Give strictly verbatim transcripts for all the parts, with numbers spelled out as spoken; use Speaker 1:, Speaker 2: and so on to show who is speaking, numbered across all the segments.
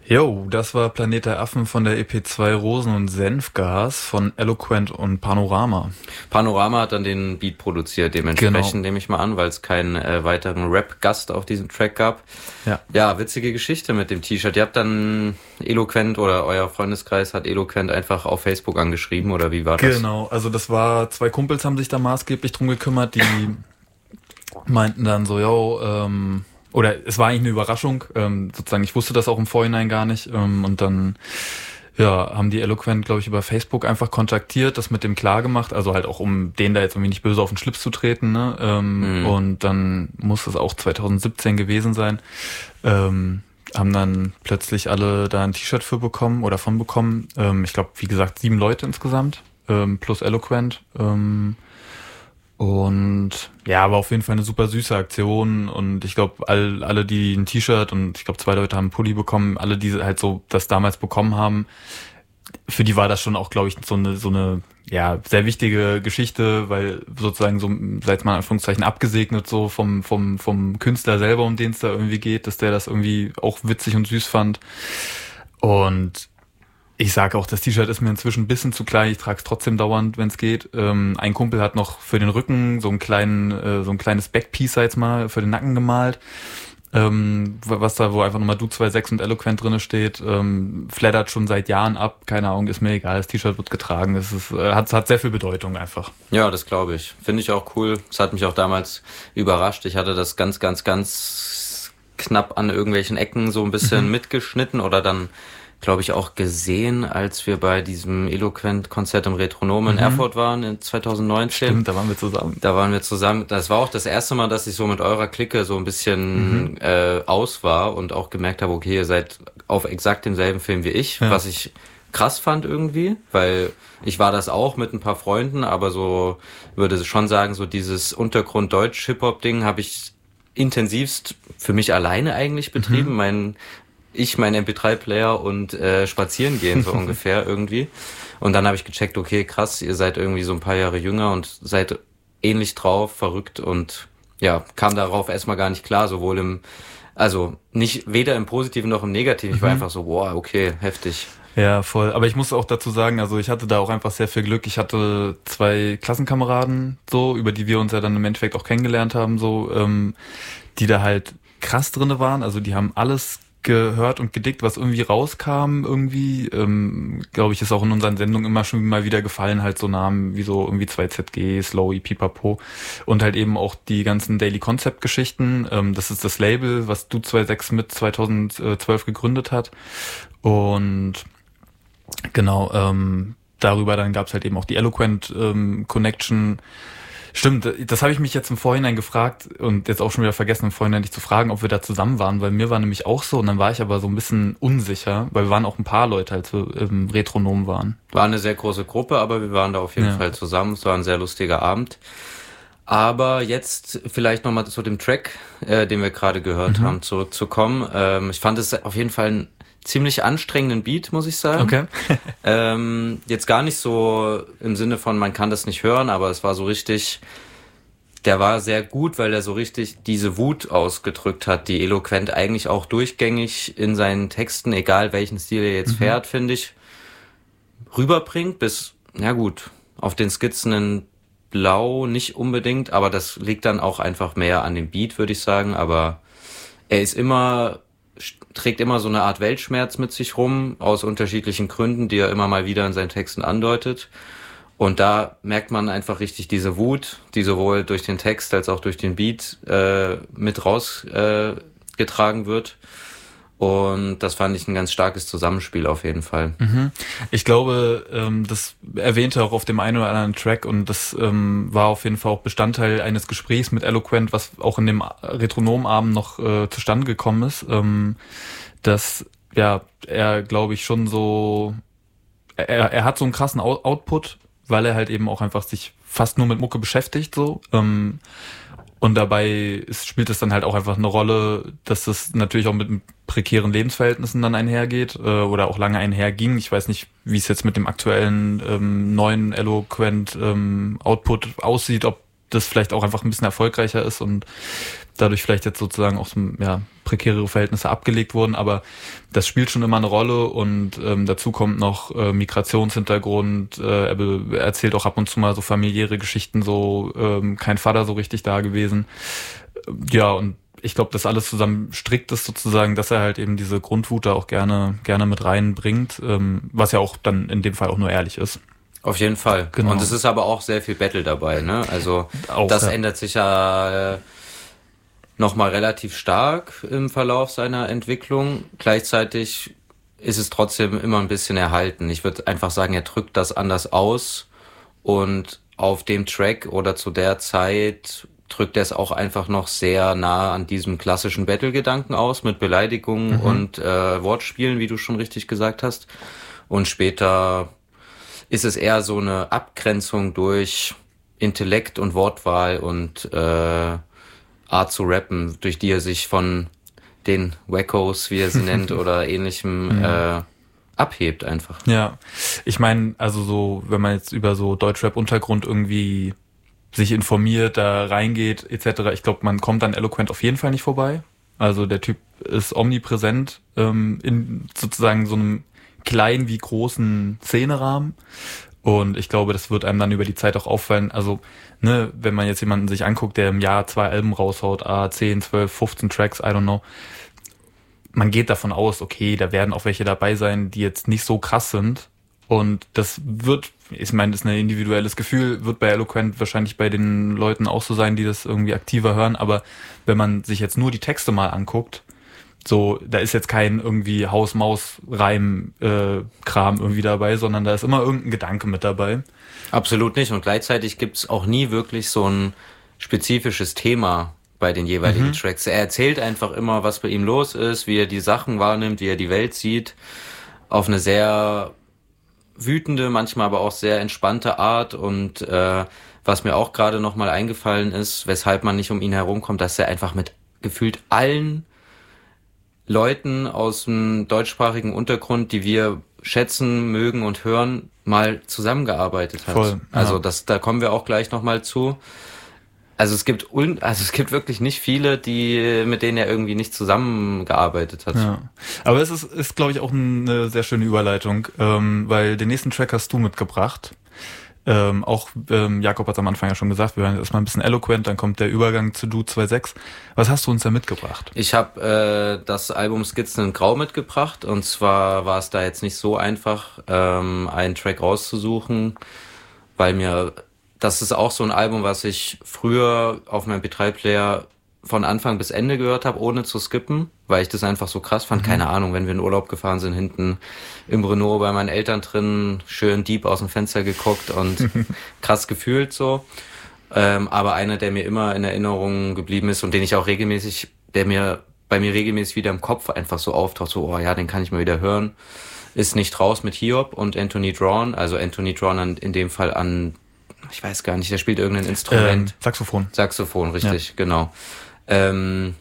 Speaker 1: Jo, das war Planet der Affen von der E P zwei Rosen und Senfgas von Eloquent und Panorama.
Speaker 2: Panorama hat dann den Beat produziert, dementsprechend
Speaker 1: Genau.
Speaker 2: nehme ich mal an, weil es keinen äh, weiteren Rap-Gast auf diesem Track gab.
Speaker 1: Ja.
Speaker 2: Ja, witzige Geschichte mit dem T-Shirt. Ihr habt dann Eloquent oder euer Freundeskreis hat Eloquent einfach auf Facebook angeschrieben oder wie war das?
Speaker 1: Genau, also das war, zwei Kumpels haben sich da maßgeblich drum gekümmert, die meinten dann so, yo, ähm, oder es war eigentlich eine Überraschung, ähm, sozusagen, ich wusste das auch im Vorhinein gar nicht, ähm, und dann, ja, haben die Eloquent, glaube ich, über Facebook einfach kontaktiert, das mit dem klar gemacht, also halt auch, um denen da jetzt irgendwie nicht böse auf den Schlips zu treten, ne, ähm,
Speaker 2: Mhm.
Speaker 1: und dann muss es auch zwanzig siebzehn gewesen sein, ähm, haben dann plötzlich alle da ein T-Shirt für bekommen oder von bekommen, ähm, ich glaube, wie gesagt, sieben Leute insgesamt, ähm, plus Eloquent, ähm, und ja, war auf jeden Fall eine super süße Aktion und ich glaube, all, alle, die ein T-Shirt und ich glaube, zwei Leute haben einen Pulli bekommen, alle, die halt so das damals bekommen haben, für die war das schon auch, glaube ich, so eine, so eine, ja, sehr wichtige Geschichte, weil sozusagen so, seit mal in Anführungszeichen abgesegnet so vom, vom, vom Künstler selber, um den es da irgendwie geht, dass der das irgendwie auch witzig und süß fand. Und ich sage auch, das T-Shirt ist mir inzwischen ein bisschen zu klein, ich trage es trotzdem dauernd, wenn es geht. Ähm, ein Kumpel hat noch für den Rücken so einen kleinen, äh, so ein kleines Backpiece jetzt mal für den Nacken gemalt. Ähm, was da, wo einfach nochmal Du zwei sechs und Eloquent drinne steht, ähm, flattert schon seit Jahren ab, keine Ahnung, ist mir egal, das T-Shirt wird getragen, es ist, äh, hat, hat sehr viel Bedeutung einfach.
Speaker 2: Ja, das glaube ich. Finde ich auch cool. Es hat mich auch damals überrascht. Ich hatte das ganz, ganz, ganz knapp an irgendwelchen Ecken so ein bisschen
Speaker 1: Mhm.
Speaker 2: mitgeschnitten oder dann, glaube ich, auch gesehen, als wir bei diesem Eloquent-Konzert im Retronom in
Speaker 1: Mhm.
Speaker 2: Erfurt waren in zwanzig neunzehn.
Speaker 1: Stimmt, da waren wir zusammen.
Speaker 2: Da waren wir zusammen. Das war auch das erste Mal, dass ich so mit eurer Clique so ein bisschen mhm. äh, aus war und auch gemerkt habe, okay, ihr seid auf exakt demselben Film wie ich,
Speaker 1: Ja.
Speaker 2: was ich krass fand irgendwie, weil ich war das auch mit ein paar Freunden, aber so würde schon sagen, so dieses Untergrund-Deutsch-Hip-Hop-Ding habe ich intensivst für mich alleine eigentlich betrieben. Mhm. Mein ich, mein M P drei Player und äh, spazieren gehen so ungefähr irgendwie. Und dann habe ich gecheckt, okay, krass, ihr seid irgendwie so ein paar Jahre jünger und seid ähnlich drauf, verrückt und ja, kam darauf erstmal gar nicht klar, sowohl im, also nicht weder im Positiven noch im Negativen. Ich war
Speaker 1: Mhm.
Speaker 2: einfach so, boah, okay, heftig.
Speaker 1: Ja, voll. Aber ich muss auch dazu sagen, also ich hatte da auch einfach sehr viel Glück. Ich hatte zwei Klassenkameraden, so, über die wir uns ja dann im Endeffekt auch kennengelernt haben, so, ähm, die da halt krass drinne waren. Also die haben alles gehört und gedickt, was irgendwie rauskam, irgendwie, ähm, glaube ich, ist auch in unseren Sendungen immer schon mal wieder gefallen, halt so Namen wie so irgendwie zwei Z G, Slowy, Pipapo und halt eben auch die ganzen Daily Concept Geschichten. Ähm, das ist das Label, was Du zwei sechs mit zweitausendzwölf gegründet hat und genau, ähm, darüber dann gab's halt eben auch die Eloquent ähm, Connection. Stimmt, das habe ich mich jetzt im Vorhinein gefragt und jetzt auch schon wieder vergessen, im Vorhinein dich zu fragen, ob wir da zusammen waren, weil mir war nämlich auch so und dann war ich aber so ein bisschen unsicher, weil wir waren auch ein paar Leute, als wir im Retronom waren.
Speaker 2: War eine sehr große Gruppe, aber wir waren da auf jeden
Speaker 1: Ja.
Speaker 2: Fall zusammen. Es war ein sehr lustiger Abend. Aber jetzt vielleicht nochmal zu dem Track, äh, den wir gerade gehört
Speaker 1: Mhm.
Speaker 2: haben, zurückzukommen. Ähm, ich fand es auf jeden Fall ein ziemlich anstrengenden Beat, muss ich sagen.
Speaker 1: Okay.
Speaker 2: ähm, jetzt gar nicht so im Sinne von, man kann das nicht hören, aber es war so richtig, der war sehr gut, weil er so richtig diese Wut ausgedrückt hat, die Eloquent eigentlich auch durchgängig in seinen Texten, egal welchen Stil er jetzt
Speaker 1: Mhm.
Speaker 2: fährt, finde ich, rüberbringt bis, ja gut, auf den Skizzen in Blau nicht unbedingt, aber das liegt dann auch einfach mehr an dem Beat, würde ich sagen, aber er ist immer, trägt immer so eine Art Weltschmerz mit sich rum, aus unterschiedlichen Gründen, die er immer mal wieder in seinen Texten andeutet. Und da merkt man einfach richtig diese Wut, die sowohl durch den Text als auch durch den Beat äh, mit rausgetragen äh, getragen wird. Und das fand ich ein ganz starkes Zusammenspiel auf jeden Fall.
Speaker 1: Mhm. Ich glaube, ähm, das erwähnte auch auf dem einen oder anderen Track und das ähm, war auf jeden Fall auch Bestandteil eines Gesprächs mit Eloquent, was auch in dem Retronomabend noch äh, zustande gekommen ist, ähm, dass ja er, glaube ich, schon so, er, er hat so einen krassen Out- Output, weil er halt eben auch einfach sich fast nur mit Mucke beschäftigt, so. Ähm, Und dabei ist, spielt es dann halt auch einfach eine Rolle, dass das natürlich auch mit prekären Lebensverhältnissen dann einhergeht äh, oder auch lange einherging. Ich weiß nicht, wie es jetzt mit dem aktuellen ähm, neuen Eloquent ähm, Output aussieht, ob das vielleicht auch einfach ein bisschen erfolgreicher ist und dadurch vielleicht jetzt sozusagen auch so, ja, prekärere Verhältnisse abgelegt wurden, aber das spielt schon immer eine Rolle und ähm, dazu kommt noch äh, Migrationshintergrund, äh, er, be- er erzählt auch ab und zu mal so familiäre Geschichten, so ähm, kein Vater so richtig da gewesen. Ja, und ich glaube, das alles zusammen strickt es sozusagen, dass er halt eben diese Grundwut da auch gerne gerne mit reinbringt, ähm, was ja auch dann in dem Fall auch nur ehrlich ist.
Speaker 2: Auf jeden Fall.
Speaker 1: Genau.
Speaker 2: Und es ist aber auch sehr viel Battle dabei, ne? Also
Speaker 1: Auch,
Speaker 2: das
Speaker 1: ja.
Speaker 2: ändert sich ja äh, nochmal relativ stark im Verlauf seiner Entwicklung. Gleichzeitig ist es trotzdem immer ein bisschen erhalten. Ich würde einfach sagen, er drückt das anders aus und auf dem Track oder zu der Zeit drückt er es auch einfach noch sehr nah an diesem klassischen Battle-Gedanken aus mit Beleidigungen
Speaker 1: Mhm.
Speaker 2: und äh, Wortspielen, wie du schon richtig gesagt hast. Und später ist es eher so eine Abgrenzung durch Intellekt und Wortwahl und äh, Art zu rappen, durch die er sich von den Wackos, wie er sie nennt, oder ähnlichem äh, abhebt einfach.
Speaker 1: Ja, ich meine, also so, wenn man jetzt über so Deutschrap-Untergrund irgendwie sich informiert, da reingeht et cetera, ich glaube, man kommt an Eloquent auf jeden Fall nicht vorbei. Also der Typ ist omnipräsent ähm, in sozusagen so einem kleinen wie großen Szenerahmen. Und ich glaube, das wird einem dann über die Zeit auch auffallen. Also, ne, wenn man jetzt jemanden sich anguckt, der im Jahr zwei Alben raushaut, ah, zehn, zwölf, fünfzehn Tracks, I don't know. Man geht davon aus, okay, da werden auch welche dabei sein, die jetzt nicht so krass sind. Und das wird, ich meine, das ist ein individuelles Gefühl, wird bei Eloquent wahrscheinlich bei den Leuten auch so sein, die das irgendwie aktiver hören. Aber wenn man sich jetzt nur die Texte mal anguckt, so, da ist jetzt kein irgendwie Haus-Maus-Reim-Kram äh, irgendwie dabei, sondern da ist immer irgendein Gedanke mit dabei.
Speaker 2: Absolut nicht. Und gleichzeitig gibt's auch nie wirklich so ein spezifisches Thema bei den jeweiligen mhm. Tracks. Er erzählt einfach immer, was bei ihm los ist, wie er die Sachen wahrnimmt, wie er die Welt sieht, auf eine sehr wütende, manchmal aber auch sehr entspannte Art. Und äh, was mir auch gerade nochmal eingefallen ist, weshalb man nicht um ihn herumkommt, dass er einfach mit gefühlt allen Leuten aus dem deutschsprachigen Untergrund, die wir schätzen, mögen und hören, mal zusammengearbeitet hat.
Speaker 1: Voll, ja.
Speaker 2: Also das, da kommen wir auch gleich nochmal zu. Also es gibt un, also es gibt wirklich nicht viele, die mit denen er irgendwie nicht zusammengearbeitet hat.
Speaker 1: Ja. Aber es ist, ist glaube ich, auch eine sehr schöne Überleitung, ähm, weil den nächsten Track hast du mitgebracht. Ähm, auch ähm, Jakob hat es am Anfang ja schon gesagt, wir hören jetzt erstmal ein bisschen Eloquent, dann kommt der Übergang zu Du zwei sechs. Was hast du uns da mitgebracht?
Speaker 2: Ich habe äh, das Album Skizzen in Grau mitgebracht und zwar war es da jetzt nicht so einfach, ähm, einen Track rauszusuchen, weil mir, das ist auch so ein Album, was ich früher auf meinem P drei Player von Anfang bis Ende gehört habe, ohne zu skippen, weil ich das einfach so krass fand. Mhm. Keine Ahnung, wenn wir in Urlaub gefahren sind, hinten im Renault bei meinen Eltern drin, schön deep aus dem Fenster geguckt und krass gefühlt so. Ähm, aber einer, der mir immer in Erinnerung geblieben ist und den ich auch regelmäßig, der mir bei mir regelmäßig wieder im Kopf einfach so auftaucht, so, oh ja, den kann ich mal wieder hören, ist Nicht raus mit Hiob und Anthony Drawn. Also Anthony Drawn an, in dem Fall an, ich weiß gar nicht, der spielt irgendein Instrument.
Speaker 1: Ähm, Saxophon.
Speaker 2: Saxophon, richtig, ja. Genau. Ähm,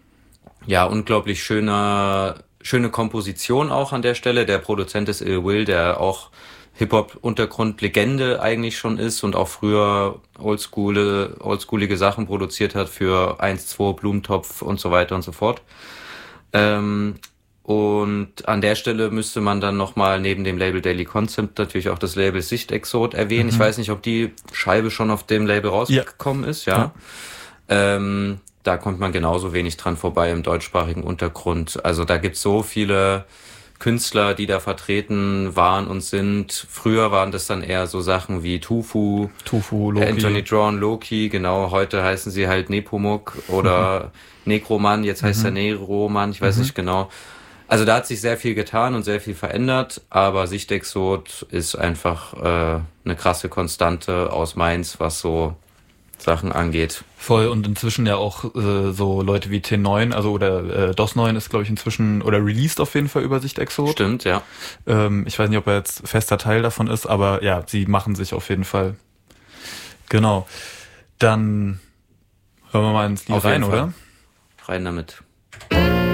Speaker 2: ja, unglaublich schöner, schöne Komposition auch an der Stelle. Der Produzent ist Ill Will, der auch Hip-Hop-Untergrund-Legende eigentlich schon ist und auch früher oldschool, oldschoolige Sachen produziert hat für eins, zwei, Blumentopf und so weiter und so fort. Ähm, und an der Stelle müsste man dann nochmal neben dem Label Daily Concept natürlich auch das Label Sichtexot erwähnen. Mhm. Ich weiß nicht, ob die Scheibe schon auf dem Label rausgekommen ja. ist, ja. ja. Ähm, da kommt man genauso wenig dran vorbei im deutschsprachigen Untergrund. Also da gibt's so viele Künstler, die da vertreten waren und sind. Früher waren das dann eher so Sachen wie Tufu,
Speaker 1: Tufu, Loki.
Speaker 2: Anthony Drawn, Loki, genau. Heute heißen sie halt Nepomuk oder mhm. Nekroman, jetzt heißt mhm. er Neroman, ich weiß mhm. nicht genau. Also da hat sich sehr viel getan und sehr viel verändert, aber Sichtexot ist einfach äh, eine krasse Konstante aus Mainz, was so Sachen angeht.
Speaker 1: Voll, und inzwischen ja auch äh, so Leute wie T neun, also oder äh, DOS neun ist, glaube ich, inzwischen, oder released auf jeden Fall über Sichtexot.
Speaker 2: Stimmt, ja.
Speaker 1: Ähm, ich weiß nicht, ob er jetzt fester Teil davon ist, aber ja, sie machen sich auf jeden Fall. Genau. Dann hören wir mal ins Lied rein, oder?
Speaker 2: Rein damit.